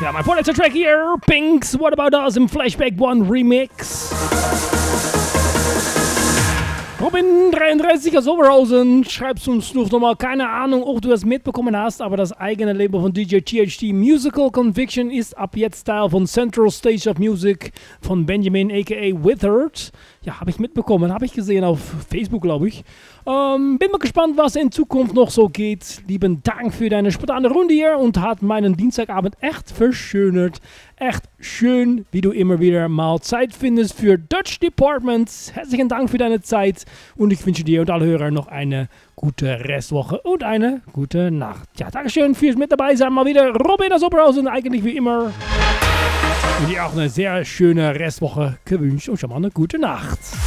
Ja, mein vorletzter Track hier, Pinks, What About Us im Flashback One Remix. Robin 33 aus Oberhausen, schreibst uns nochmal, keine Ahnung, ob du das mitbekommen hast, aber das eigene Label von DJ THT Musical Conviction ist ab jetzt Teil von Central Stage of Music von Benjamin aka Withered. Ja, habe ich mitbekommen, habe ich gesehen auf Facebook, glaube ich. Bin mal gespannt, was in Zukunft noch so geht. Lieben Dank für deine spontane Runde hier und hat meinen Dienstagabend echt verschönert. Echt schön, wie du immer wieder mal Zeit findest für Dutch Departments. Herzlichen Dank für deine Zeit und ich wünsche dir und alle Hörer noch eine gute Restwoche und eine gute Nacht. Ja, Dankeschön fürs mit dabei sein. Mal wieder Robin aus Oberhausen, eigentlich wie immer. Und dir auch eine sehr schöne Restwoche gewünscht und schon mal eine gute Nacht.